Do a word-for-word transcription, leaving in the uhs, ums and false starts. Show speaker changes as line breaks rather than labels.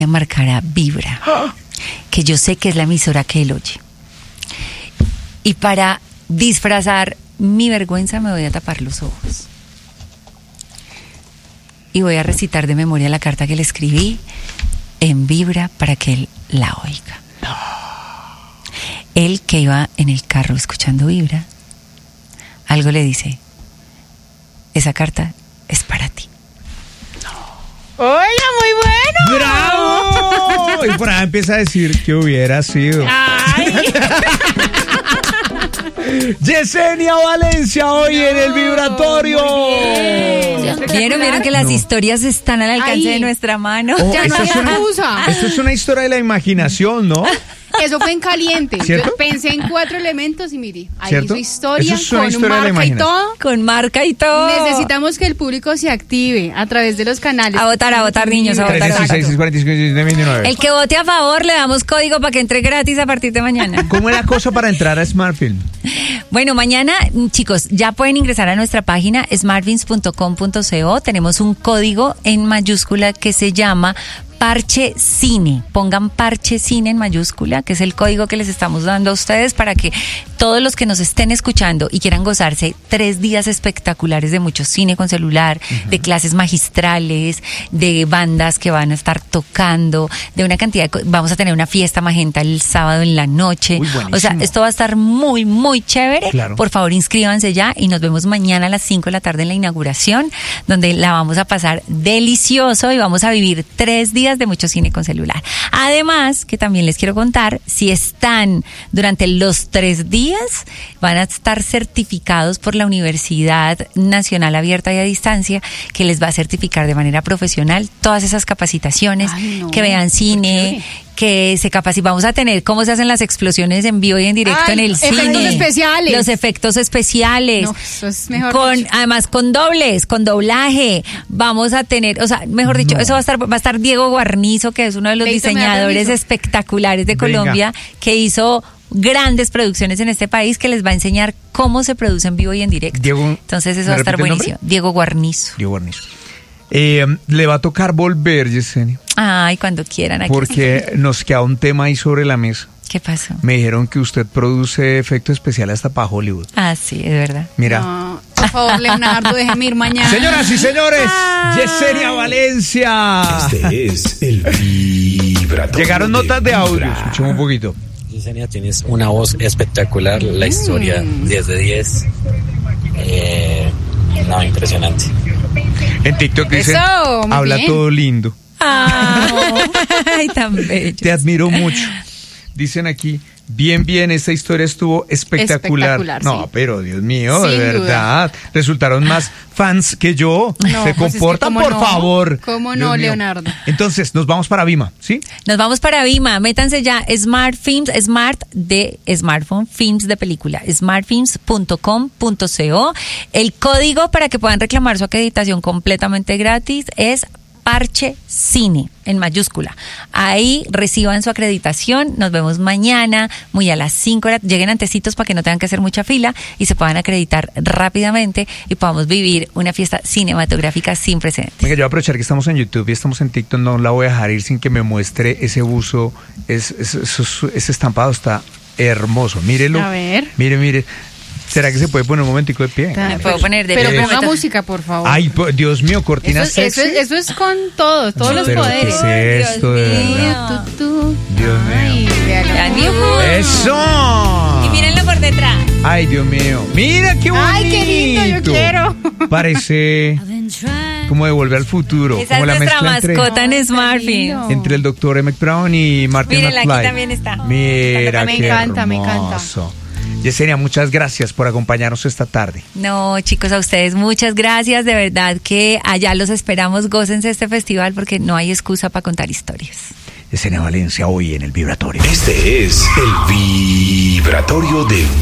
a marcar a Vibra, que yo sé que es la emisora que él oye. Y para disfrazar mi vergüenza me voy a tapar los ojos. Y voy a recitar de memoria la carta que le escribí en Vibra para que él la oiga. Él, que iba en el carro escuchando Vibra, algo le dice: esa carta es para ti.
¡Oiga, muy bueno!
¡Bravo! Y por ahí empieza a decir que hubiera sido.
¡Ay!
Yesenia Valencia hoy no, en el vibratorio.
¿Vieron, vieron que las no. historias están al alcance
Ahí.
de nuestra mano?
Oh,
Ya no hay
esto, es una,
excusa.
esto es una historia de la imaginación, ¿no?
Eso fue en caliente.
¿Cierto?
Yo pensé en cuatro elementos y mire, ahí
¿Cierto?
hizo historia
Eso es una
con
historia de la
marca y
imaginación.
todo.
Con marca y todo.
Necesitamos que el público se active a través de los canales.
A votar, a votar, niños, a votar.
tres seis seis cuatro cinco veintinueve.
El que vote a favor le damos código para que entre gratis a partir de mañana.
¿Cómo es la cosa para entrar a SmartFilm?
Bueno, mañana, chicos, ya pueden ingresar a nuestra página smartfilms punto com punto co. Tenemos un código en mayúscula que se llama Parche Cine. Pongan Parche Cine en mayúscula, que es el código que les estamos dando a ustedes para que todos los que nos estén escuchando y quieran gozarse tres días espectaculares de mucho cine con celular, uh-huh. de clases magistrales, de bandas que van a estar tocando, de una cantidad de... Vamos a tener una fiesta magenta el sábado en la noche.
Uy,
o sea, esto va a estar muy, muy chévere.
Claro. Por
favor, inscríbanse ya y nos vemos mañana a las cinco de la tarde en la inauguración, donde la vamos a pasar delicioso y vamos a vivir tres días de mucho cine con celular. Además, que también les quiero contar, si están durante los tres días, van a estar certificados por la Universidad Nacional Abierta y a Distancia, que les va a certificar de manera profesional todas esas capacitaciones. Ay, no, que vean cine, que se capaciten. Vamos a tener cómo se hacen las explosiones en vivo y en directo. Ay, en el
efectos
cine.
especiales.
Los efectos especiales.
No, eso es mejor
con,
dicho.
además con dobles, con doblaje. Vamos a tener, o sea, mejor dicho, no. eso va a estar, va a estar Diego Guarnizo, que es uno de los Leito diseñadores espectaculares de Venga. Colombia, que hizo grandes producciones en este país, que les va a enseñar cómo se produce en vivo y en directo.
Diego,
entonces eso va a estar buenísimo. Diego Guarnizo.
Diego Guarnizo. Eh, le va a tocar volver, Yesenia.
Ay, cuando quieran. Aquí
porque
está.
Nos queda un tema ahí sobre la mesa.
¿Qué pasó?
Me dijeron que usted produce efectos especiales hasta para Hollywood.
Ah, sí, es verdad.
Mira.
No, por favor, Leonardo, déjeme ir mañana.
Señoras y señores, Ay. Yesenia Valencia.
Este es el vibratorio.
Llegaron notas de audio,
Vibra.
escuchemos un poquito.
Yesenia, tienes una voz espectacular, la historia
Mm.
diez de diez. Eh, no, impresionante.
En TikTok dicen,
Eso, muy
habla
bien.
todo lindo.
Ay, tan bello.
Te admiro mucho. Dicen aquí, bien, bien, esta historia estuvo espectacular.
Espectacular,
no,
sí.
pero Dios mío,
Sin
de verdad.
duda.
Resultaron más fans que yo.
No,
Se
pues
comportan,
es que
por
cómo no,
favor.
¿Cómo
Dios
no,
mío.
Leonardo?
Entonces, nos vamos para Vima, ¿sí?
Nos vamos para Vima, métanse ya, Smart Films, Smart de smartphone, Films de película, smartfilms punto com punto co. El código para que puedan reclamar su acreditación completamente gratis es Parche Cine, en mayúscula. Ahí reciban su acreditación, nos vemos mañana, muy a las cinco, lleguen antecitos para que no tengan que hacer mucha fila y se puedan acreditar rápidamente y podamos vivir una fiesta cinematográfica sin precedentes.
Venga, yo voy a aprovechar que estamos en YouTube y estamos en TikTok, no la voy a dejar ir sin que me muestre ese buzo, es, es, es, ese estampado está hermoso, mírelo.
A ver.
Mire, mire. ¿Será que se puede poner un momentico de pie?
Me puedo poner de
Pero
pie.
ponga música, por favor.
Ay, po- Dios mío, cortina
eso, es,
sexy.
eso, es, eso es con todos, todos
No,
los
pero
poderes.
¿qué es esto, de
Dios
verdad?
mío.
Tú, tú.
Dios
Ay,
mío.
véalo.
Ya, mi amor.
¡Eso!
Y mírenlo por detrás.
Ay, Dios mío. Mira qué bonito.
Ay, qué lindo, yo quiero.
Parece como de Volver al Futuro.
Esa
como
es
la
nuestra
mezcla entre,
mascota en
Ay,
Smart
qué lindo.
Films.
entre el doctor Emmett Brown y Martin
Mírenla, aquí
McFly.
también está.
Mira
Me
qué
encanta, me encanta.
hermoso. Yesenia, muchas gracias por acompañarnos esta tarde.
No, chicos, a ustedes muchas gracias. De verdad que allá los esperamos. Gócense este festival porque no hay excusa para contar historias.
Yesenia Valencia hoy en el Vibratorio.
Este es el vibratorio de